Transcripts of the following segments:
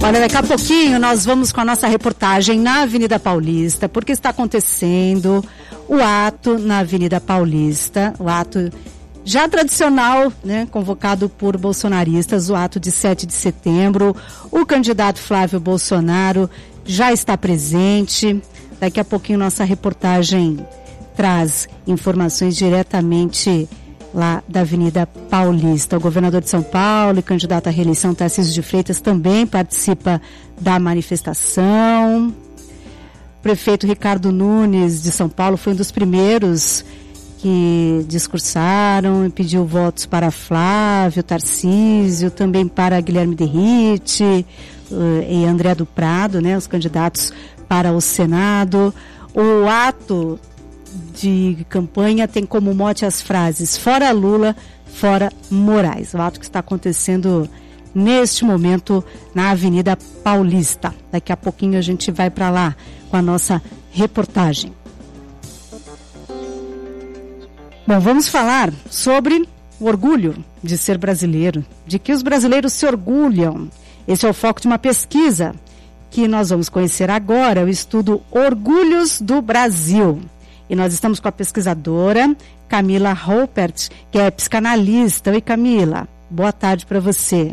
Olha, daqui a pouquinho nós vamos com a nossa reportagem na Avenida Paulista, porque está acontecendo o ato na Avenida Paulista, o ato já tradicional, né, convocado por bolsonaristas, o ato de 7 de setembro. O candidato Flávio Bolsonaro já está presente. Daqui a pouquinho nossa reportagem traz informações diretamente lá da Avenida Paulista. O governador de São Paulo e candidato à reeleição, Tarcísio de Freitas, também participa da manifestação. O prefeito Ricardo Nunes, de São Paulo, foi um dos primeiros que discursaram e pediu votos para Flávio, Tarcísio, também para Guilherme Derrite e André do Prado, né, os candidatos para o Senado. O ato de campanha tem como mote as frases: fora Lula, fora Moraes. O ato que está acontecendo neste momento na Avenida Paulista. Daqui a pouquinho a gente vai para lá com a nossa reportagem. Bom, vamos falar sobre o orgulho de ser brasileiro, de que os brasileiros se orgulham. Esse é o foco de uma pesquisa que nós vamos conhecer agora, o estudo Orgulhos do Brasil. E nós estamos com a pesquisadora Camila Ruppert, que é psicanalista. Oi, Camila, boa tarde para você.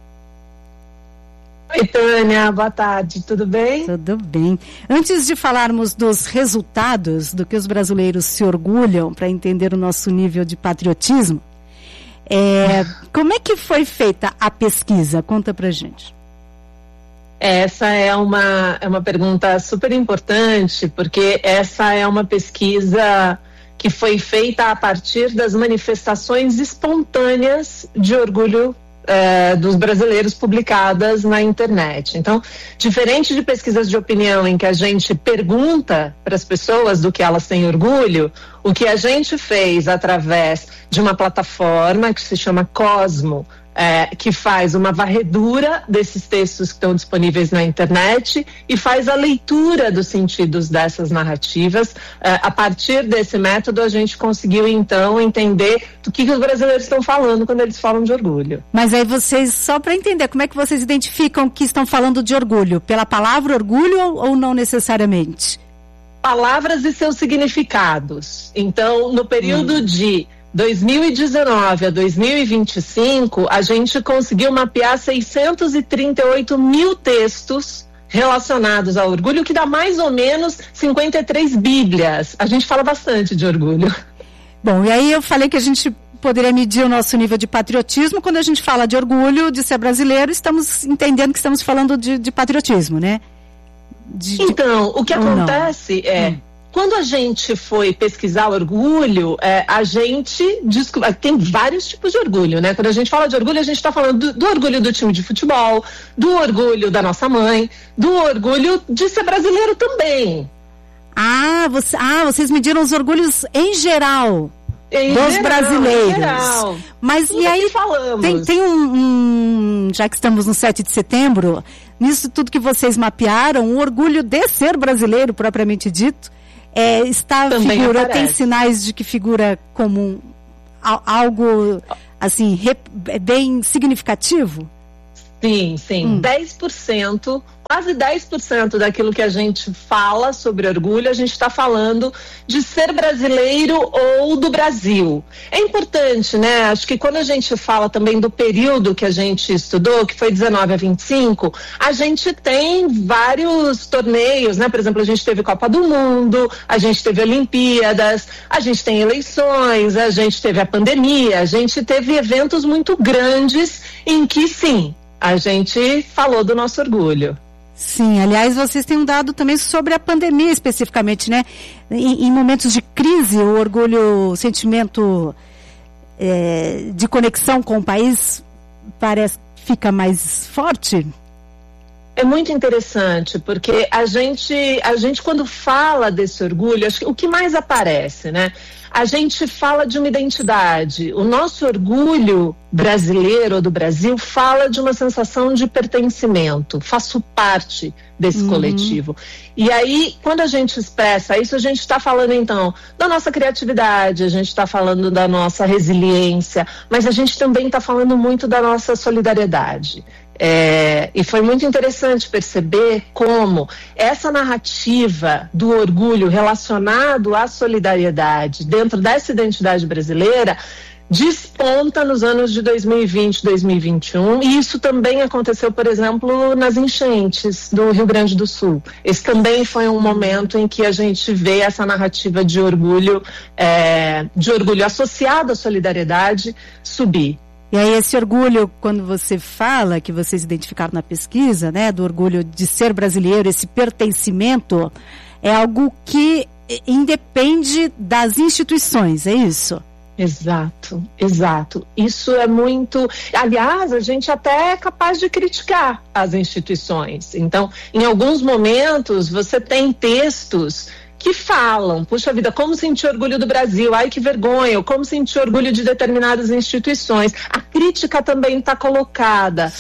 Oi, Tânia, boa tarde, tudo bem? Tudo bem. Antes de falarmos dos resultados, do que os brasileiros se orgulham, para entender o nosso nível de patriotismo, como é que foi feita a pesquisa? Conta pra gente. Essa é uma pergunta super importante, porque essa é uma pesquisa que foi feita a partir das manifestações espontâneas de orgulho dos brasileiros publicadas na internet. Então, diferente de pesquisas de opinião em que a gente pergunta para as pessoas do que elas têm orgulho, o que a gente fez através de uma plataforma que se chama Cosmo, que faz uma varredura desses textos que estão disponíveis na internet e faz a leitura dos sentidos dessas narrativas. A partir desse método, a gente conseguiu, então, entender do que os brasileiros estão falando quando eles falam de orgulho. Mas aí vocês, só para entender, como é que vocês identificam que estão falando de orgulho? Pela palavra orgulho ou não necessariamente? Palavras e seus significados. Então, no período de 2019 a 2025, a gente conseguiu mapear 638 mil textos relacionados ao orgulho, que dá mais ou menos 53 bíblias. A gente fala bastante de orgulho. Bom, e aí eu falei que a gente poderia medir o nosso nível de patriotismo. Quando a gente fala de orgulho, de ser brasileiro, estamos entendendo que estamos falando de patriotismo, né? Então, o que acontece quando a gente foi pesquisar orgulho, a gente tem vários tipos de orgulho, né? Quando a gente fala de orgulho, a gente está falando do orgulho do time de futebol, do orgulho da nossa mãe, do orgulho de ser brasileiro também. Vocês mediram os orgulhos em geral dos brasileiros. Em geral. Mas tudo e aí tem já que estamos no 7 de setembro, nisso tudo que vocês mapearam, o orgulho de ser brasileiro, propriamente dito, tem sinais de que figura como algo assim bem significativo? Sim. 10%, quase 10% daquilo que a gente fala sobre orgulho, a gente está falando de ser brasileiro ou do Brasil. É importante, né? Acho que quando a gente fala também do período que a gente estudou, que foi 19 a 25, a gente tem vários torneios, né? Por exemplo, a gente teve Copa do Mundo, a gente teve Olimpíadas, a gente tem eleições, a gente teve a pandemia, a gente teve eventos muito grandes em que, sim, a gente falou do nosso orgulho. Sim, aliás, vocês têm um dado também sobre a pandemia especificamente, né? Em momentos de crise, o orgulho, o sentimento de conexão com o país fica mais forte? É muito interessante, porque a gente quando fala desse orgulho, acho que o que mais aparece, né? A gente fala de uma identidade. O nosso orgulho brasileiro ou do Brasil fala de uma sensação de pertencimento. Faço parte desse coletivo. E aí, quando a gente expressa isso, a gente está falando, então, da nossa criatividade, a gente está falando da nossa resiliência, mas a gente também está falando muito da nossa solidariedade. E foi muito interessante perceber como essa narrativa do orgulho relacionado à solidariedade dentro dessa identidade brasileira desponta nos anos de 2020, 2021, e isso também aconteceu, por exemplo, nas enchentes do Rio Grande do Sul. Esse também foi um momento em que a gente vê essa narrativa de orgulho associado à solidariedade subir. E aí esse orgulho, quando você fala, que vocês identificaram na pesquisa, né, do orgulho de ser brasileiro, esse pertencimento, é algo que independe das instituições, é isso? Exato. Isso é muito... Aliás, a gente até é capaz de criticar as instituições. Então, em alguns momentos, você tem textos que falam, puxa vida, como sentir orgulho do Brasil, ai que vergonha, ou como sentir orgulho de determinadas instituições. A crítica também está colocada.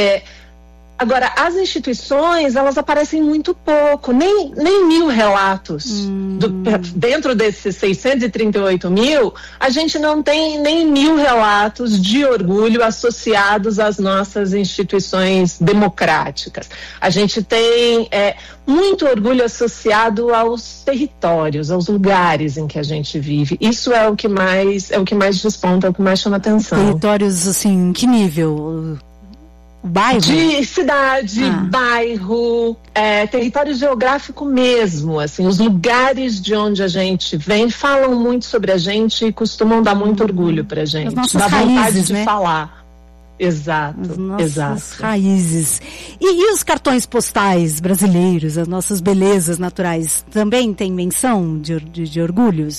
Agora, as instituições, elas aparecem muito pouco, nem 1.000 relatos. Dentro desses 638 mil, a gente não tem nem 1.000 relatos de orgulho associados às nossas instituições democráticas. A gente tem muito orgulho associado aos territórios, aos lugares em que a gente vive. Isso é o que mais desponta, é o que mais chama atenção. Territórios, assim, em que nível? Bairro? De cidade, bairro, território geográfico mesmo, assim, os lugares de onde a gente vem falam muito sobre a gente e costumam dar muito orgulho pra gente, dá vontade de falar. Exato, as nossas raízes. E os cartões postais brasileiros, as nossas belezas naturais, também tem menção de orgulhos?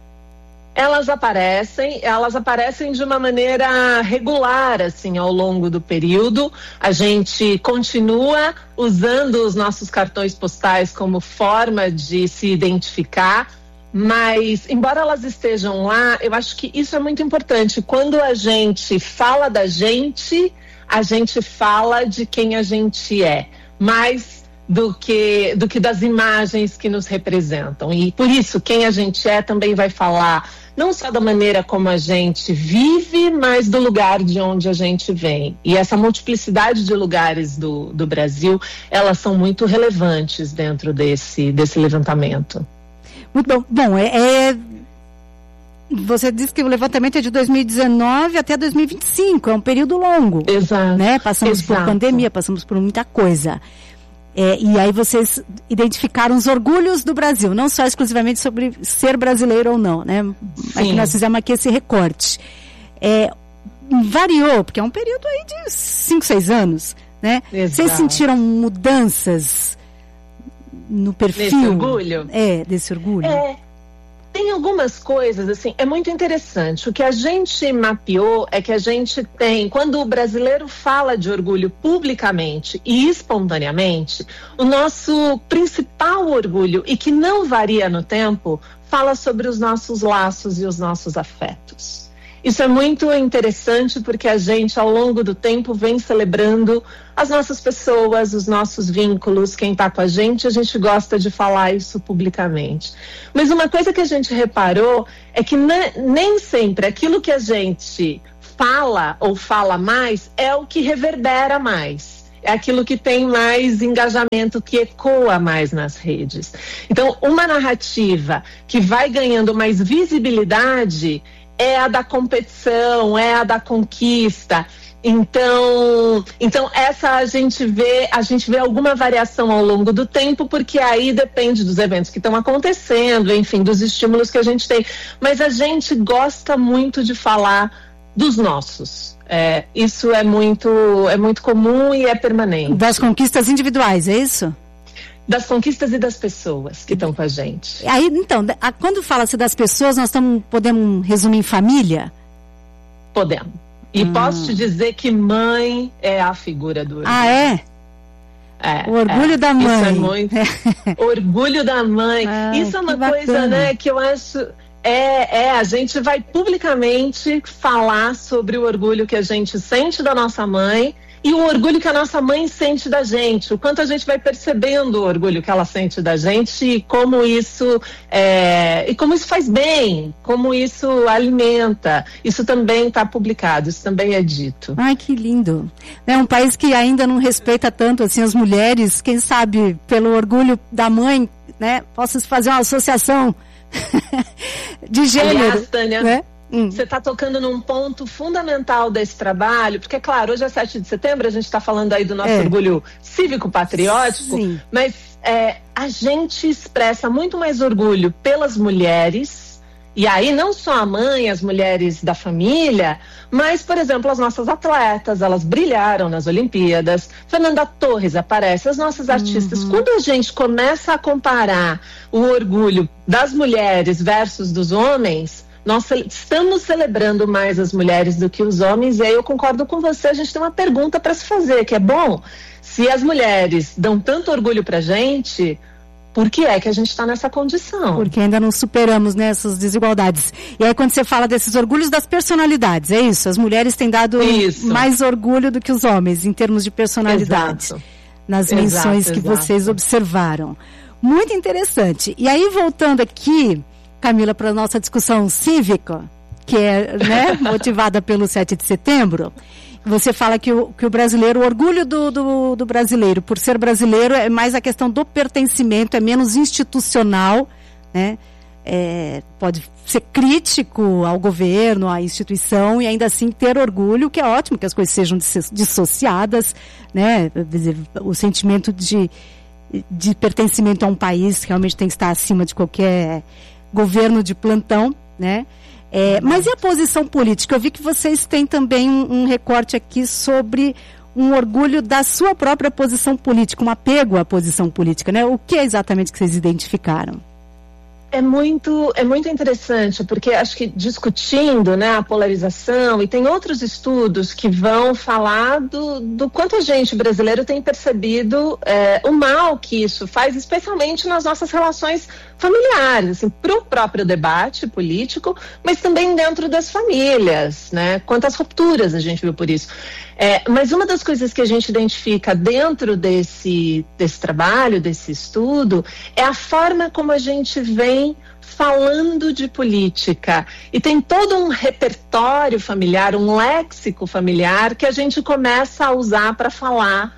Elas aparecem de uma maneira regular, assim, ao longo do período. A gente continua usando os nossos cartões postais como forma de se identificar, mas, embora elas estejam lá, eu acho que isso é muito importante. Quando a gente fala da gente, a gente fala de quem a gente é, mais do que das imagens que nos representam. E por isso, quem a gente é também vai falar não só da maneira como a gente vive, mas do lugar de onde a gente vem. E essa multiplicidade de lugares do Brasil, elas são muito relevantes dentro desse levantamento. Muito bom. Bom, você disse que o levantamento é de 2019 até 2025, é um período longo. Exato. Né? Passamos por pandemia, passamos por muita coisa. E aí vocês identificaram os orgulhos do Brasil, não só exclusivamente sobre ser brasileiro ou não, né? Mas que nós fizemos aqui esse recorte. Variou, porque é um período aí de 5, 6 anos, né? Exato. Vocês sentiram mudanças no perfil? Desse orgulho? Desse orgulho? Tem algumas coisas, assim, é muito interessante. O que a gente mapeou é que a gente tem, quando o brasileiro fala de orgulho publicamente e espontaneamente, o nosso principal orgulho, e que não varia no tempo, fala sobre os nossos laços e os nossos afetos. Isso é muito interessante porque a gente, ao longo do tempo, vem celebrando as nossas pessoas, os nossos vínculos, quem está com a gente gosta de falar isso publicamente. Mas uma coisa que a gente reparou é que nem sempre aquilo que a gente fala ou fala mais é o que reverbera mais. É aquilo que tem mais engajamento, que ecoa mais nas redes. Então, uma narrativa que vai ganhando mais visibilidade é a da competição, é a da conquista. Então essa a gente vê alguma variação ao longo do tempo, porque aí depende dos eventos que estão acontecendo, enfim, dos estímulos que a gente tem. Mas a gente gosta muito de falar dos nossos. Isso é muito comum e é permanente. Das conquistas individuais, é isso? Das conquistas e das pessoas que estão com a gente. Aí, então, quando fala-se das pessoas, nós podemos resumir em família? Podemos. E posso te dizer que mãe é a figura do orgulho. Ah, é? O orgulho da mãe. Isso é muito... Orgulho da mãe. Isso é uma coisa, né, que eu acho... a gente vai publicamente falar sobre o orgulho que a gente sente da nossa mãe e o orgulho que a nossa mãe sente da gente, o quanto a gente vai percebendo o orgulho que ela sente da gente e como isso faz bem, como isso alimenta. Isso também está publicado, isso também é dito. Ai, que lindo. É um país que ainda não respeita tanto assim as mulheres, quem sabe pelo orgulho da mãe, né, possa fazer uma associação de gênero. Aliás, Tânia, né? Você está tocando num ponto fundamental desse trabalho, porque, claro, hoje é 7 de setembro, a gente está falando aí do nosso orgulho cívico-patriótico, mas a gente expressa muito mais orgulho pelas mulheres, e aí não só a mãe, as mulheres da família, mas, por exemplo, as nossas atletas, elas brilharam nas Olimpíadas, Fernanda Torres aparece, as nossas artistas. Quando a gente começa a comparar o orgulho das mulheres versus dos homens, nós estamos celebrando mais as mulheres do que os homens, e aí eu concordo com você, a gente tem uma pergunta para se fazer, que é, bom, se as mulheres dão tanto orgulho pra gente, por que é que a gente está nessa condição? Porque ainda não superamos, né, essas desigualdades. E aí quando você fala desses orgulhos das personalidades, é isso? As mulheres têm dado mais orgulho do que os homens, em termos de personalidade. Exato. Nas menções que vocês observaram. Muito interessante. E aí, voltando aqui, Camila, para a nossa discussão cívica, que é, né, motivada pelo 7 de setembro, você fala que o brasileiro, o orgulho do brasileiro, por ser brasileiro, é mais a questão do pertencimento, é menos institucional, né? Pode ser crítico ao governo, à instituição, e ainda assim ter orgulho, que é ótimo que as coisas sejam dissociadas, né? O sentimento de pertencimento a um país realmente tem que estar acima de qualquer governo de plantão, né? Mas e a posição política? Eu vi que vocês têm também um recorte aqui sobre um orgulho da sua própria posição política, um apego à posição política, né? O que é exatamente que vocês identificaram? É muito interessante, porque acho que discutindo, né, a polarização, e tem outros estudos que vão falar do quanto a gente brasileiro tem percebido o mal que isso faz, especialmente nas nossas relações familiares, assim, para o próprio debate político, mas também dentro das famílias, né? Quantas rupturas a gente viu por isso. Mas uma das coisas que a gente identifica dentro desse trabalho, desse estudo, é a forma como a gente vem falando de política. E tem todo um repertório familiar, um léxico familiar que a gente começa a usar para falar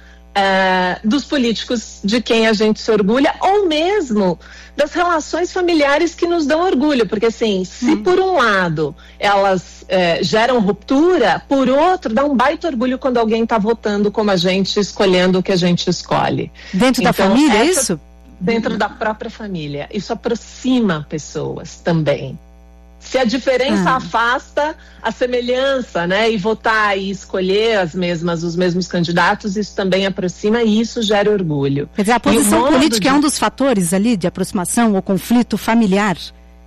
dos políticos de quem a gente se orgulha, ou mesmo das relações familiares que nos dão orgulho, porque assim, se por um lado elas geram ruptura, por outro dá um baita orgulho quando alguém está votando como a gente, escolhendo o que a gente escolhe. Dentro da família, é isso? Dentro da própria família. Isso aproxima pessoas também. Se a diferença afasta a semelhança, né, e votar e escolher os mesmos candidatos, isso também aproxima e isso gera orgulho. Quer dizer, a posição política é um dos fatores ali de aproximação ou conflito familiar?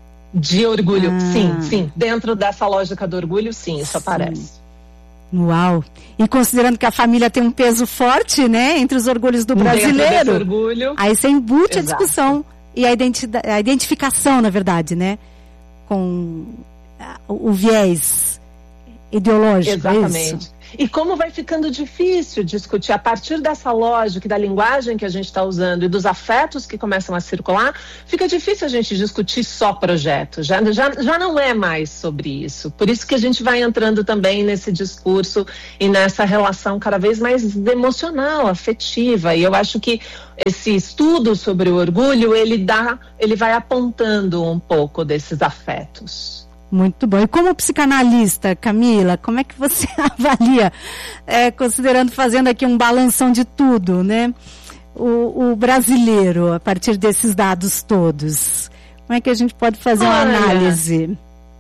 De orgulho, sim. Dentro dessa lógica do orgulho, sim, isso aparece. Uau! E considerando que a família tem um peso forte, né, entre os orgulhos do brasileiro, orgulho, aí você embute a discussão e a identificação, na verdade, né, com o viés ideológico. Exatamente. É isso? E como vai ficando difícil discutir a partir dessa lógica e da linguagem que a gente está usando e dos afetos que começam a circular, fica difícil a gente discutir só projeto, já não é mais sobre isso. Por isso que a gente vai entrando também nesse discurso e nessa relação cada vez mais emocional, afetiva, e eu acho que esse estudo sobre o orgulho, ele vai apontando um pouco desses afetos. Muito bom. E como psicanalista, Camila, como é que você avalia, considerando, fazendo aqui um balanção de tudo, né? O brasileiro, a partir desses dados todos, como é que a gente pode fazer uma análise?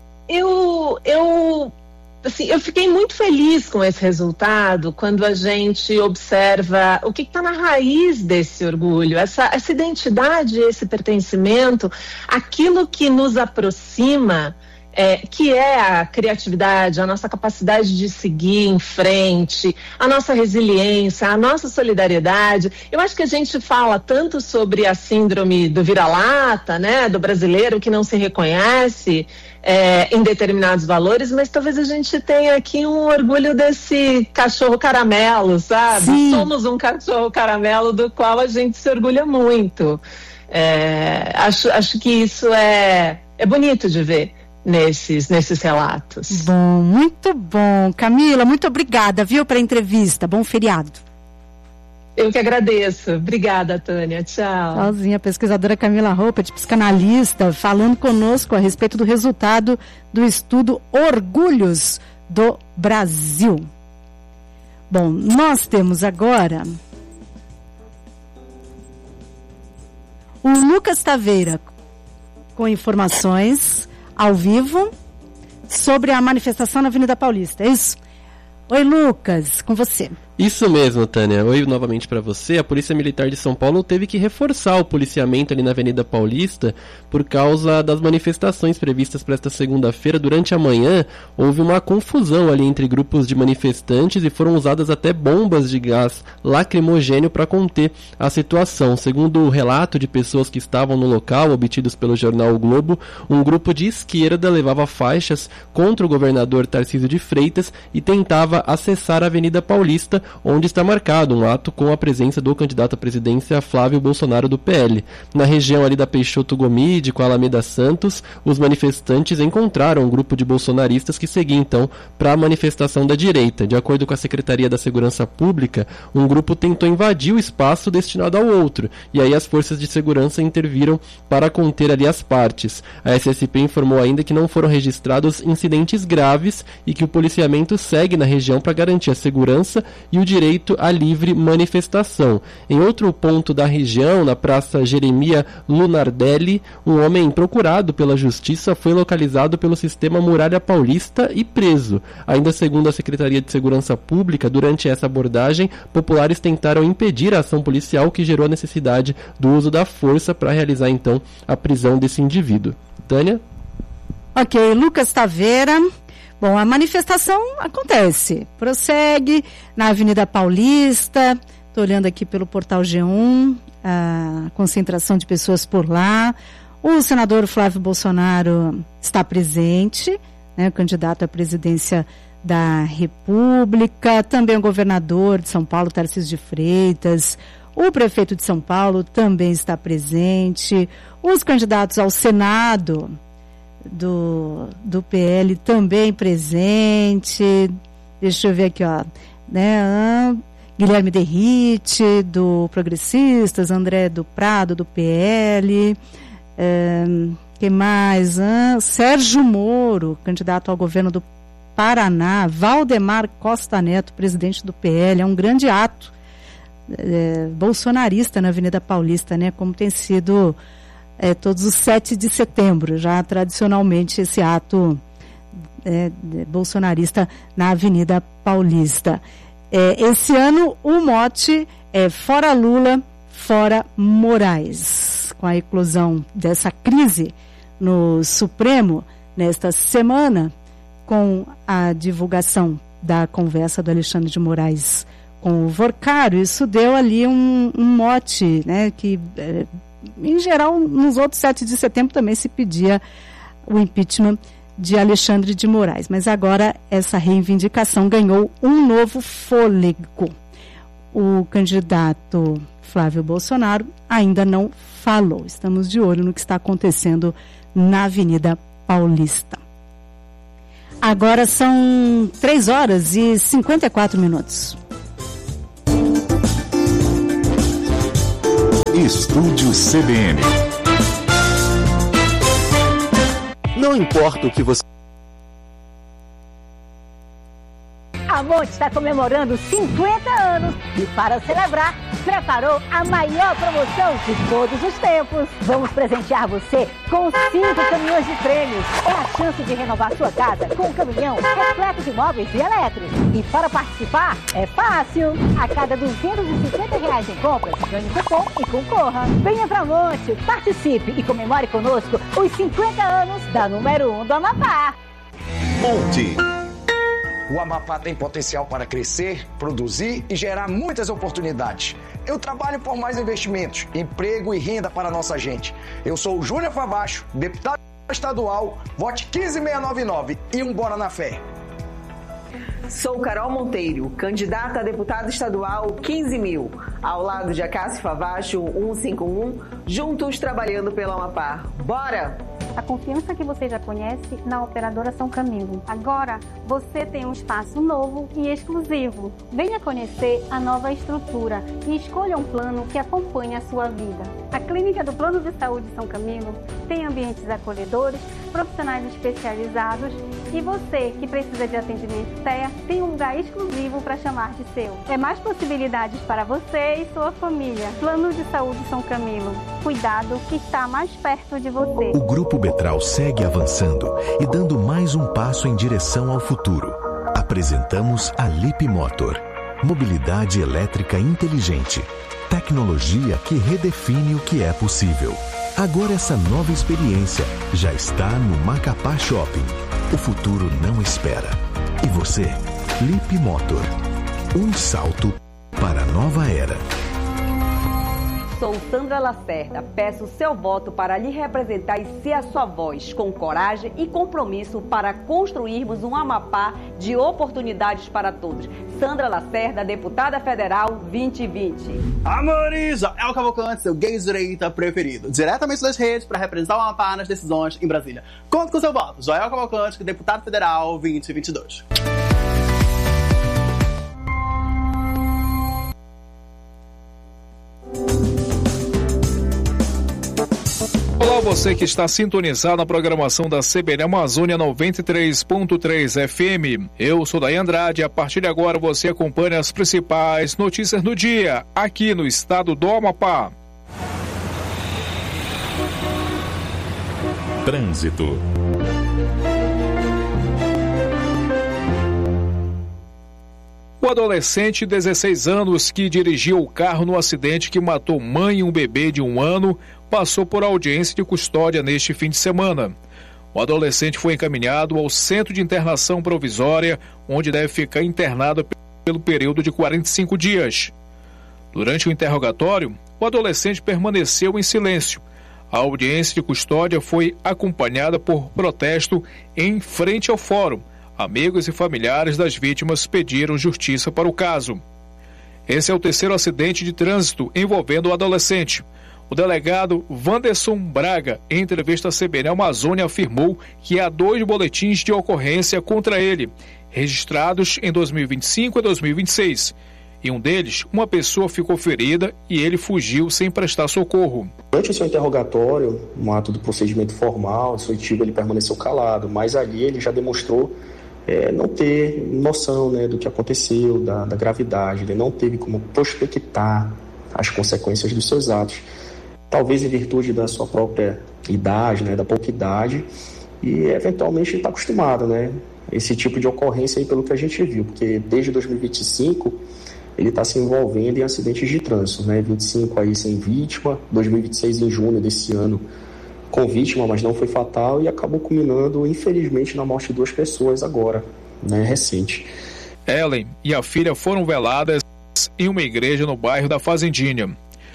Eu fiquei muito feliz com esse resultado quando a gente observa o que está na raiz desse orgulho, essa identidade, esse pertencimento, aquilo que nos aproxima que é a criatividade, a nossa capacidade de seguir em frente, a nossa resiliência, a nossa solidariedade. Eu acho que a gente fala tanto sobre a síndrome do vira-lata, né, do brasileiro que não se reconhece em determinados valores, mas talvez a gente tenha aqui um orgulho desse cachorro caramelo, sabe? Sim. Somos um cachorro caramelo do qual a gente se orgulha muito. Acho que isso é bonito de ver nesses relatos. Bom, muito bom. Camila, muito obrigada, viu, pela entrevista. Bom feriado. Eu que agradeço. Obrigada, Tânia. Tchau. Tchauzinha, a pesquisadora Camila Ruppert, psicanalista, falando conosco a respeito do resultado do estudo Orgulhos do Brasil. Bom, nós temos agora o Lucas Taveira com informações ao vivo sobre a manifestação na Avenida Paulista, é isso? Oi, Lucas, com você. Isso mesmo, Tânia. Oi novamente para você. A Polícia Militar de São Paulo teve que reforçar o policiamento ali na Avenida Paulista por causa das manifestações previstas para esta segunda-feira. Durante a manhã, houve uma confusão ali entre grupos de manifestantes e foram usadas até bombas de gás lacrimogênio para conter a situação. Segundo o relato de pessoas que estavam no local, obtidos pelo jornal O Globo, um grupo de esquerda levava faixas contra o governador Tarcísio de Freitas e tentava acessar a Avenida Paulista, onde está marcado um ato com a presença do candidato à presidência Flávio Bolsonaro do PL. Na região ali da Peixoto Gomide, com a Alameda Santos, os manifestantes encontraram um grupo de bolsonaristas que seguia então para a manifestação da direita. De acordo com a Secretaria da Segurança Pública, um grupo tentou invadir o espaço destinado ao outro, e aí as forças de segurança interviram para conter ali as partes. A SSP informou ainda que não foram registrados incidentes graves e que o policiamento segue na região para garantir a segurança e o direito à livre manifestação. Em outro ponto da região, na Praça Jeremia Lunardelli, um homem procurado pela justiça foi localizado pelo sistema Muralha Paulista e preso. Ainda segundo a Secretaria de Segurança Pública, durante essa abordagem, populares tentaram impedir a ação policial que gerou a necessidade do uso da força para realizar então a prisão desse indivíduo. Tânia? Ok, Lucas Taveira. Bom, a manifestação acontece, prossegue na Avenida Paulista, estou olhando aqui pelo portal G1, a concentração de pessoas por lá. O senador Flávio Bolsonaro está presente, né, candidato à presidência da República, também o governador de São Paulo, Tarcísio de Freitas, o prefeito de São Paulo também está presente, os candidatos ao Senado do PL também presente. Deixa eu ver aqui, ó, né? Guilherme Derrite, do Progressistas, André do Prado, do PL, quem mais? Sérgio Moro, candidato ao governo do Paraná, Valdemar Costa Neto, presidente do PL. É um grande ato bolsonarista na Avenida Paulista, né? Como tem sido todos os 7 de setembro, já tradicionalmente esse ato bolsonarista na Avenida Paulista. Esse ano o mote é Fora Lula, Fora Moraes. Com a eclosão dessa crise no Supremo nesta semana, com a divulgação da conversa do Alexandre de Moraes com o Vorcário, isso deu ali um mote, né, que em geral, nos outros 7 de setembro também se pedia o impeachment de Alexandre de Moraes. Mas agora essa reivindicação ganhou um novo fôlego. O candidato Flávio Bolsonaro ainda não falou. Estamos de olho no que está acontecendo na Avenida Paulista. Agora são 3h54. Estúdio CBN. Não importa o que você... Monte está comemorando 50 anos e, para celebrar, preparou a maior promoção de todos os tempos. Vamos presentear você com 5 caminhões de prêmios. É a chance de renovar sua casa com um caminhão repleto de móveis e elétricos. E para participar, é fácil. A cada R$250 em compras, ganhe cupom e concorra. Venha pra Monte, participe e comemore conosco os 50 anos da número 1 do Amapá. Monte. O Amapá tem potencial para crescer, produzir e gerar muitas oportunidades. Eu trabalho por mais investimentos, emprego e renda para a nossa gente. Eu sou o Júnior Favacho, deputado estadual, vote 15699 e bora na fé. Sou Carol Monteiro, candidata a deputada estadual 15.000, ao lado de Acácio Favacho 151, juntos trabalhando pelo Amapá. Bora! A confiança que você já conhece na operadora São Camilo. Agora você tem um espaço novo e exclusivo. Venha conhecer a nova estrutura e escolha um plano que acompanhe a sua vida. A Clínica do Plano de Saúde São Camilo tem ambientes acolhedores, profissionais especializados e você que precisa de atendimento TEA tem um lugar exclusivo para chamar de seu. É mais possibilidades para você e sua família. Plano de Saúde São Camilo. Cuidado que está mais perto de você. O Grupo Betral segue avançando e dando mais um passo em direção ao futuro. Apresentamos a Lip Motor. Mobilidade elétrica inteligente. Tecnologia que redefine o que é possível. Agora essa nova experiência já está no Macapá Shopping. O futuro não espera. E você? Lip Motor. Um salto para a nova era. Sou Sandra Lacerda, peço seu voto para lhe representar e ser a sua voz, com coragem e compromisso para construirmos um Amapá de oportunidades para todos. Sandra Lacerda, deputada federal 2020. Amoriza, é o Cavalcante, seu gay direita preferido. Diretamente das redes para representar o Amapá nas decisões em Brasília. Conto com seu voto, Joel Cavalcante, deputado federal 2022. Olá, você que está sintonizado na programação da CBN Amazônia 93.3 FM. Eu sou Daí Andrade e a partir de agora você acompanha as principais notícias do dia aqui no estado do Amapá. Trânsito. O adolescente de 16 anos que dirigiu o carro no acidente que matou mãe e um bebê de 1 ano passou por audiência de custódia neste fim de semana. O adolescente foi encaminhado ao Centro de Internação Provisória, onde deve ficar internado pelo período de 45 dias. Durante o interrogatório, o adolescente permaneceu em silêncio. A audiência de custódia foi acompanhada por protesto em frente ao fórum. Amigos e familiares das vítimas pediram justiça para o caso. Esse é o terceiro acidente de trânsito envolvendo o adolescente. O delegado Wanderson Braga, em entrevista à CBN Amazônia, afirmou que há 2 boletins de ocorrência contra ele, registrados em 2025 e 2026. Em um deles, uma pessoa ficou ferida e ele fugiu sem prestar socorro. Durante o seu interrogatório, no ato do procedimento formal, o soitivo, ele permaneceu calado, mas ali ele já demonstrou não ter noção, né, do que aconteceu, da gravidade, ele não teve como prospectar as consequências dos seus atos. Talvez em virtude da sua própria idade, né, da pouca idade, e eventualmente está acostumado, né, esse tipo de ocorrência aí pelo que a gente viu, porque desde 2025 ele está se envolvendo em acidentes de trânsito, né, 25 aí sem vítima, 2026 em junho desse ano com vítima, mas não foi fatal e acabou culminando, infelizmente, na morte de 2 pessoas agora, né, recente. Ellen e a filha foram veladas em uma igreja no bairro da Fazendinha.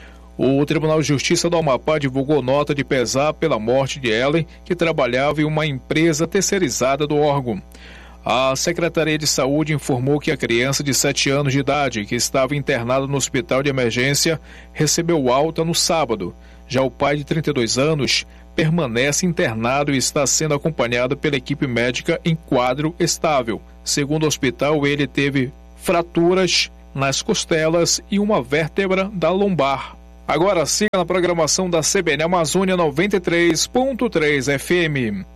O Tribunal de Justiça do Amapá divulgou nota de pesar pela morte de Ellen, que trabalhava em uma empresa terceirizada do órgão. A Secretaria de Saúde informou que a criança de 7 anos de idade, que estava internada no hospital de emergência, recebeu alta no sábado. Já o pai de 32 anos permanece internado e está sendo acompanhado pela equipe médica em quadro estável. Segundo o hospital, ele teve fraturas nas costelas e uma vértebra da lombar. Agora siga na programação da CBN Amazônia 93.3 FM.